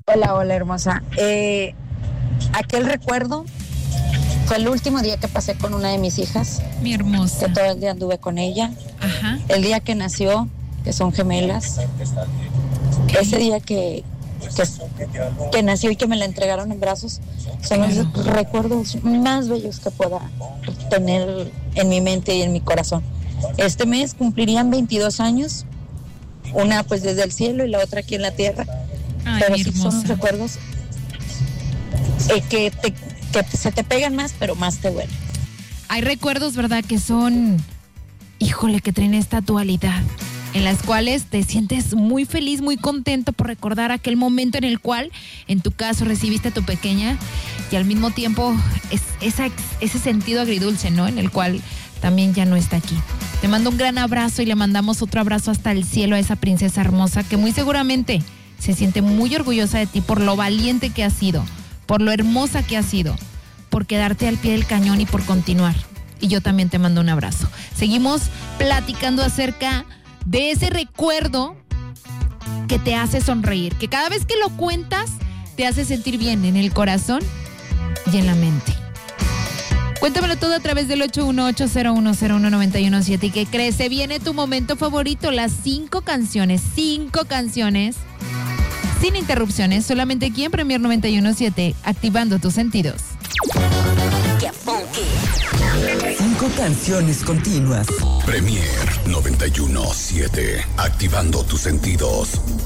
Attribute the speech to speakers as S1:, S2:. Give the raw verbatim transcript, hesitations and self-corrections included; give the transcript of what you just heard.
S1: Hola, hola, hermosa. Eh, aquel recuerdo fue el último día que pasé con una de mis hijas.
S2: Mi hermosa.
S1: Que todo el día anduve con ella.
S2: Ajá.
S1: El día que nació, que son gemelas.
S2: Okay.
S1: Ese día que, que, que nació y que me la entregaron en brazos, son
S2: Claro.
S1: los recuerdos más bellos que pueda tener en mi mente y en mi corazón. Este mes cumplirían veintidós años, una pues desde el cielo y la otra aquí en la tierra.
S2: Ay,
S1: pero
S2: mi
S1: sí
S2: hermosa.
S1: son recuerdos eh, que, te, que se te pegan más, pero más te duelen.
S2: Hay recuerdos, ¿verdad? Que son, híjole, que traen esta dualidad, en las cuales te sientes muy feliz, muy contento por recordar aquel momento en el cual, en tu caso, recibiste a tu pequeña, y al mismo tiempo es esa, ese sentido agridulce, ¿no? En el cual también ya no está aquí. Te mando un gran abrazo y le mandamos otro abrazo hasta el cielo a esa princesa hermosa que muy seguramente se siente muy orgullosa de ti por lo valiente que has sido, por lo hermosa que has sido, por quedarte al pie del cañón y por continuar. Y yo también te mando un abrazo. Seguimos platicando acerca de ese recuerdo que te hace sonreír, que cada vez que lo cuentas te hace sentir bien en el corazón y en la mente. Cuéntamelo todo a través del ocho uno ocho, cero uno cero uno, nueve uno siete. ¿Y qué crees? Se viene tu momento favorito, las cinco canciones, cinco canciones sin interrupciones, solamente aquí en Premier noventa y uno punto siete, activando tus sentidos.
S3: ¡Qué funky! Cinco canciones continuas.
S4: Premier noventa y uno punto siete, activando tus sentidos.